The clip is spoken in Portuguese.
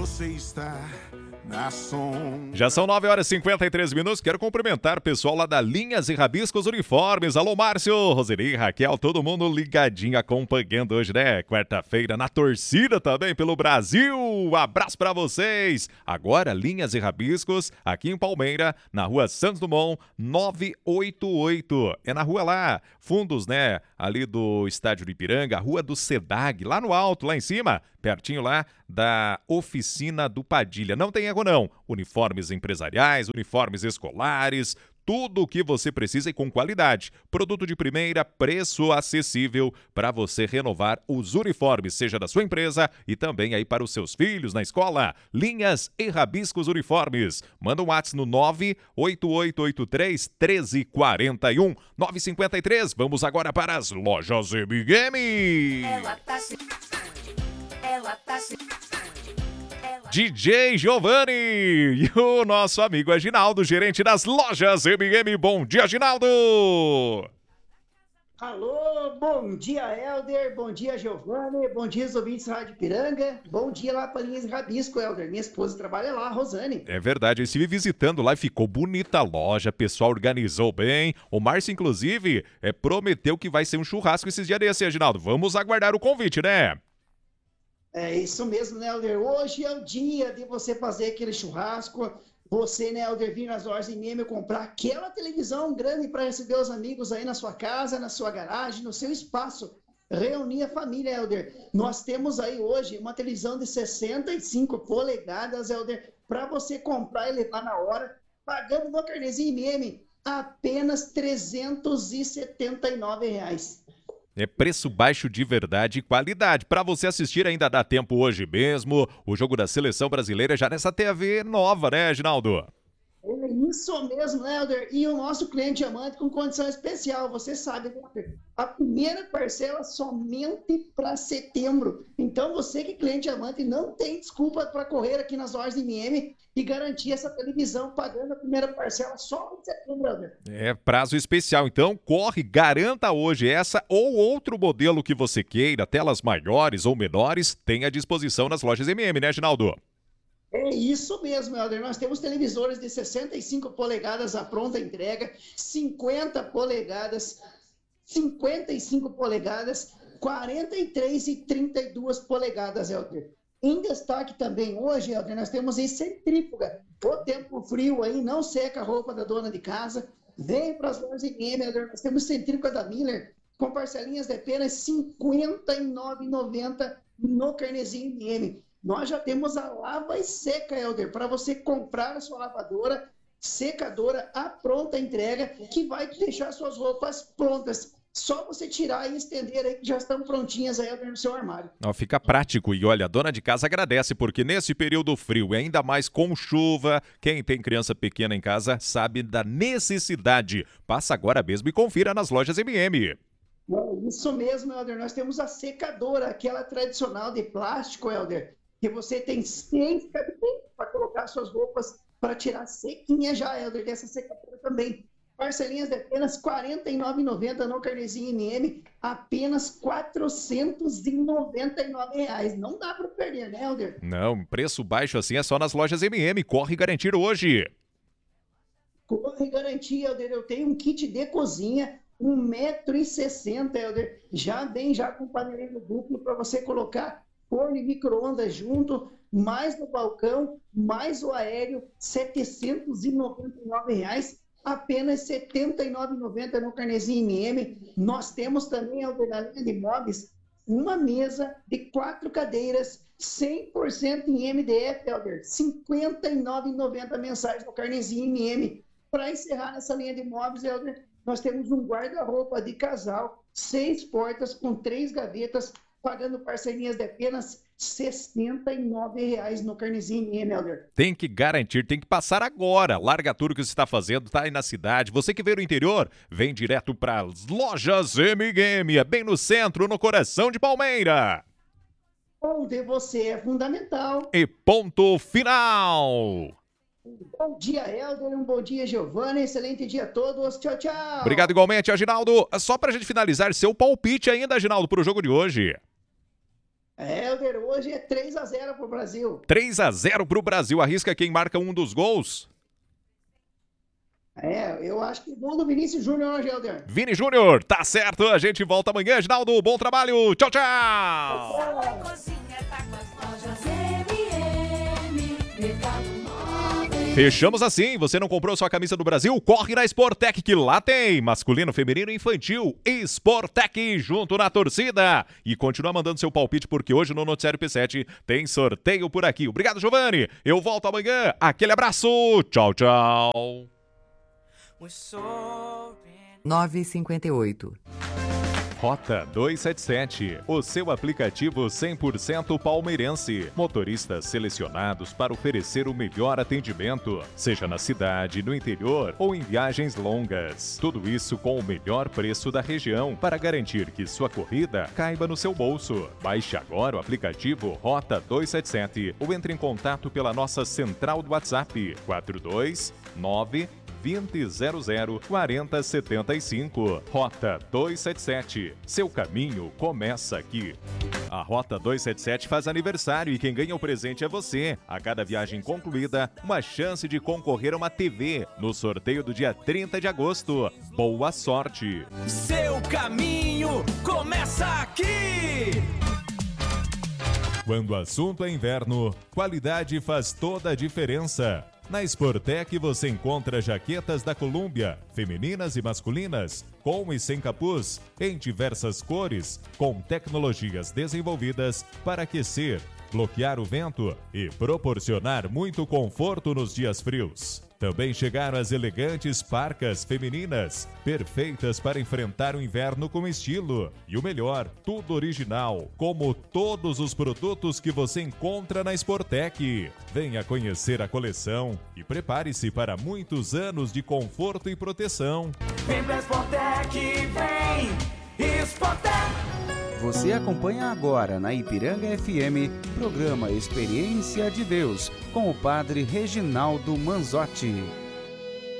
você está na som. Já são 9h53. Quero cumprimentar o pessoal lá da Linhas e Rabiscos Uniformes. Alô, Márcio, Roseli, Raquel, todo mundo ligadinho, acompanhando hoje, né? Quarta-feira, na torcida também pelo Brasil. Abraço pra vocês. Agora, Linhas e Rabiscos, aqui em Palmeira, na rua Santos Dumont, 988. É na rua lá, fundos, né? Ali do estádio do Ipiranga, rua do Sedag, lá no alto, lá em cima, pertinho lá da oficina do Padilha. Não tem erro não, uniformes empresariais, uniformes escolares, tudo o que você precisa e com qualidade. Produto de primeira, preço acessível para você renovar os uniformes, seja da sua empresa e também aí para os seus filhos na escola. Linhas e Rabiscos Uniformes. Manda um WhatsApp no 98883-1341. 953. Vamos agora para as lojas M-Game. Ela tá DJ Giovanni e o nosso amigo Aginaldo, gerente das lojas M&M. Bom dia, Aginaldo! Alô, bom dia, Helder, bom dia, Giovanni, bom dia, os ouvintes da Rádio Piranga, bom dia lá para Linhas e Rabisco, Helder, minha esposa trabalha lá, Rosane. É verdade, eu estive visitando lá e ficou bonita a loja, o pessoal organizou bem, o Márcio, inclusive, prometeu que vai ser um churrasco esses dias desses, Aginaldo, vamos aguardar o convite, né? É isso mesmo, né, Helder? Hoje é o dia de você fazer aquele churrasco, você, né, Helder, vir nas lojas M&M comprar aquela televisão grande para receber os amigos aí na sua casa, na sua garagem, no seu espaço. Reunir a família, Helder. Nós temos aí hoje uma televisão de 65 polegadas, Helder, para você comprar e levar na hora, pagando no carnezinho M&M apenas R$ 379. É preço baixo de verdade e qualidade. Para você assistir ainda dá tempo hoje mesmo. O jogo da Seleção Brasileira já nessa TV nova, né, Aginaldo? É isso mesmo, Helder. E o nosso cliente diamante com condição especial. Você sabe, Helder, a primeira parcela somente para setembro. Então, você que é cliente diamante não tem desculpa para correr aqui nas lojas de M&M e garantir essa televisão pagando a primeira parcela só em setembro, Helder. É prazo especial. Então, corre, garanta hoje essa ou outro modelo que você queira, telas maiores ou menores, tem à disposição nas lojas M&M, né, Aginaldo? É isso mesmo, Helder. Nós temos televisores de 65 polegadas à pronta entrega, 50 polegadas, 55 polegadas, 43 e 32 polegadas, Helder. Em destaque também hoje, Helder, nós temos em centrífuga. O tempo frio aí não seca a roupa da dona de casa. Vem para as lojas M&M, Helder. Nós temos centrífuga da Miller com parcelinhas de apenas R$ 59,90 no carnezinho M&M. Nós já temos a lava e seca, Helder, para você comprar a sua lavadora, secadora, à pronta entrega, que vai deixar suas roupas prontas. Só você tirar e estender aí, que já estão prontinhas aí, Helder, no seu armário. Não, fica prático e olha, a dona de casa agradece, porque nesse período frio e ainda mais com chuva, quem tem criança pequena em casa sabe da necessidade. Passa agora mesmo e confira nas lojas M&M. Isso mesmo, Helder, nós temos a secadora, aquela tradicional de plástico, Helder, que você tem 6 cabinetes para colocar suas roupas para tirar sequinha já, Helder, dessa secadora também. Parcelinhas de apenas R$ 49,90 no carnezinho M&M, apenas R$ 499. Não dá para perder, né, Helder? Não, preço baixo assim é só nas lojas M&M. Corre garantir hoje. Corre garantir, Helder. Eu tenho um kit de cozinha, 1,60 m, Helder. Já vem já com panelinho duplo para você colocar forno e micro-ondas junto, mais no balcão, mais o aéreo, R$ 799, apenas R$ 79,90 no carnezinho M&M. Nós temos também, Helder, na linha de móveis, uma mesa de 4 cadeiras, 100% em MDF, Helder, R$ 59,90 mensais no carnezinho M&M. Para encerrar nessa linha de móveis, Helder, nós temos um guarda-roupa de casal, 6 portas com 3 gavetas, pagando parcelinhas de apenas R$ 69 no carnezinho M&M, Helder. Tem que garantir, tem que passar agora. Larga tudo que você está fazendo, tá aí na cidade. Você que veio do interior, vem direto para as lojas M&M, é bem no centro, no coração de Palmeira. Onde você é fundamental. E ponto final. Bom dia, Helder. Um bom dia, Giovanni. Excelente dia a todos. Tchau, tchau. Obrigado igualmente, Aginaldo. Só pra gente finalizar, seu palpite ainda, Aginaldo, pro jogo de hoje. Helder, hoje é 3-0 pro Brasil. 3-0 pro Brasil. Arrisca quem marca um dos gols. Eu acho que gol do Vinícius Júnior hoje, Helder. Vini Júnior, tá certo. A gente volta amanhã. Ginaldo, bom trabalho. Tchau, tchau. Fechamos assim. Você não comprou sua camisa do Brasil? Corre na Sportec que lá tem. Masculino, feminino e infantil. Sportec junto na torcida. E continua mandando seu palpite porque hoje no Noticiário P7 tem sorteio por aqui. Obrigado, Giovanni. Eu volto amanhã. Aquele abraço. Tchau, tchau. 9h58. Rota 277, o seu aplicativo 100% palmeirense. Motoristas selecionados para oferecer o melhor atendimento, seja na cidade, no interior ou em viagens longas. Tudo isso com o melhor preço da região para garantir que sua corrida caiba no seu bolso. Baixe agora o aplicativo Rota 277 ou entre em contato pela nossa central do WhatsApp 429 2000 4075. Rota 277. Seu caminho começa aqui. A Rota 277 faz aniversário e quem ganha o presente é você. A cada viagem concluída, uma chance de concorrer a uma TV no sorteio do dia 30 de agosto. Boa sorte! Seu caminho começa aqui! Quando o assunto é inverno, qualidade faz toda a diferença. Na Sportec você encontra jaquetas da Colômbia, femininas e masculinas, com e sem capuz, em diversas cores, com tecnologias desenvolvidas para aquecer, bloquear o vento e proporcionar muito conforto nos dias frios. Também chegaram as elegantes parcas femininas, perfeitas para enfrentar o inverno com estilo. E o melhor, tudo original, como todos os produtos que você encontra na Sportec. Venha conhecer a coleção e prepare-se para muitos anos de conforto e proteção. Vem pra Sportec, vem! Sportec! Você acompanha agora na Ipiranga FM, programa Experiência de Deus, com o padre Reginaldo Manzotti.